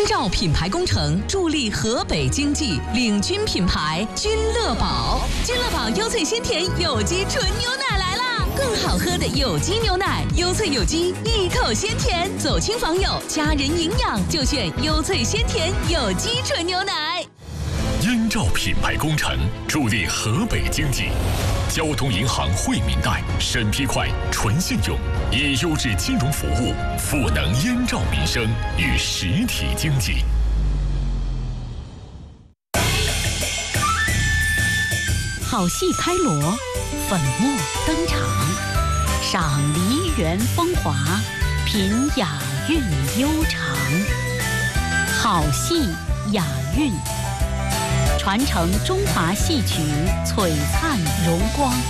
燕赵品牌工程助力河北经济，领军品牌君乐宝。君乐宝优萃鲜甜有机纯牛奶来啦！更好喝的有机牛奶，优萃有机，一口鲜甜，走亲访友，家人营养就选优萃鲜甜有机纯牛奶。 燕赵品牌工程助力河北经济。交通银行惠民贷，审批快，纯信用，以优质金融服务赋能燕赵民生与实体经济。 好戏开锣，粉墨登场，赏梨园风华，品雅韵悠长。好戏雅韵，传承中华戏曲璀璨荣光。